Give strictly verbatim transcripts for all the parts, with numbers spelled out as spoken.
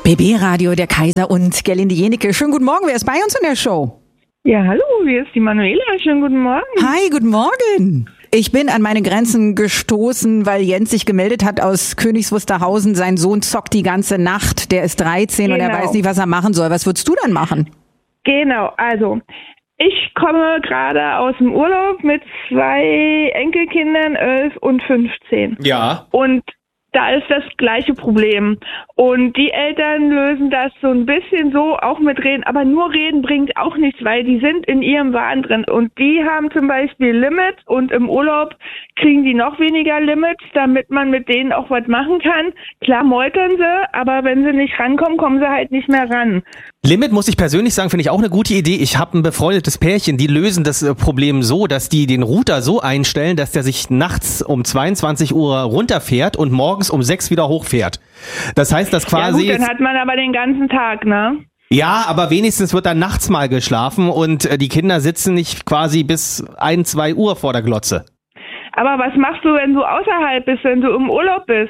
B B-Radio, der Kaiser und Gerlinde Jenecke. Schönen guten Morgen, wer ist bei uns in der Show? Ja, hallo, hier ist die Manuela. Schönen guten Morgen. Hi, guten Morgen. Ich bin an meine Grenzen gestoßen, weil Jens sich gemeldet hat aus Königs Wusterhausen. Sein Sohn zockt die ganze Nacht, der ist dreizehn genau. Und er weiß nicht, was er machen soll. Was würdest du dann machen? Genau, also ich komme gerade aus dem Urlaub mit zwei Enkelkindern, elf und fünfzehn. Ja. Und da ist das gleiche Problem. Und die Eltern lösen das so ein bisschen so, auch mit Reden. Aber nur Reden bringt auch nichts, weil die sind in ihrem Wahn drin. Und die haben zum Beispiel Limits und im Urlaub kriegen die noch weniger Limits, damit man mit denen auch was machen kann. Klar meutern sie, aber wenn sie nicht rankommen, kommen sie halt nicht mehr ran. Limit, muss ich persönlich sagen, finde ich auch eine gute Idee. Ich habe ein befreundetes Pärchen, die lösen das äh, Problem so, dass die den Router so einstellen, dass der sich nachts um zweiundzwanzig Uhr runterfährt und morgens um sechs wieder hochfährt. Das heißt, dass quasi... Ja gut, dann hat man aber den ganzen Tag, ne? Ja, aber wenigstens wird dann nachts mal geschlafen und äh, die Kinder sitzen nicht quasi bis ein, zwei Uhr vor der Glotze. Aber was machst du, wenn du außerhalb bist, wenn du im Urlaub bist?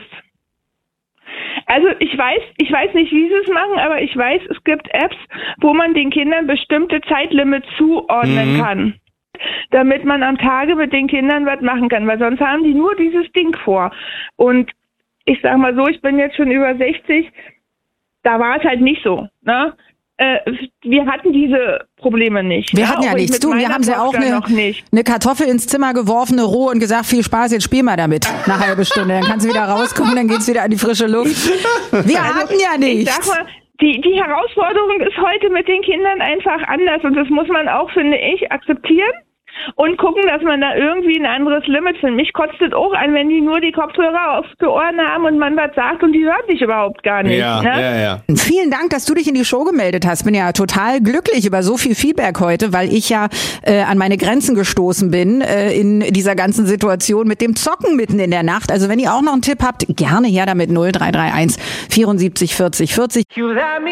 Also ich weiß, ich weiß nicht, wie sie es machen, aber ich weiß, es gibt Apps, wo man den Kindern bestimmte Zeitlimits zuordnen mhm. kann, damit man am Tage mit den Kindern was machen kann, weil sonst haben die nur dieses Ding vor. Und ich sag mal so, ich bin jetzt schon über sechzig, da war es halt nicht so, ne? Äh, wir hatten diese Probleme nicht. Wir ja? hatten ja auch nichts. Du, wir haben sie auch eine, eine Kartoffel ins Zimmer geworfen, eine rohe und gesagt, viel Spaß, jetzt spiel mal damit. Eine halbe Stunde, dann kannst du wieder rauskommen, dann geht's wieder an die frische Luft. Wir also, hatten ja nichts. Ich sag mal, die, die Herausforderung ist heute mit den Kindern einfach anders und das muss man auch, finde ich, akzeptieren. Und gucken, dass man da irgendwie ein anderes Limit findet. Mich kotzt es auch an, wenn die nur die Kopfhörer auf die Ohren haben und man was sagt und die hören dich überhaupt gar nicht. Ja, ne? ja, ja. Vielen Dank, dass du dich in die Show gemeldet hast. Bin ja total glücklich über so viel Feedback heute, weil ich ja äh, an meine Grenzen gestoßen bin äh, in dieser ganzen Situation mit dem Zocken mitten in der Nacht. Also wenn ihr auch noch einen Tipp habt, gerne her damit null drei drei eins vierundsiebzig vierzig vierzig.